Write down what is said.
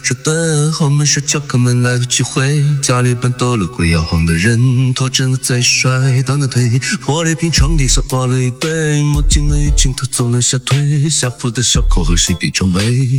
车的后门是敲开门来不及回，家里搬多了鬼摇晃的人，拖着在摔，当的腿，破裂瓶床底下挂了一杯，摸进了雨镜，他走了下腿，下铺的小口和谁比周围。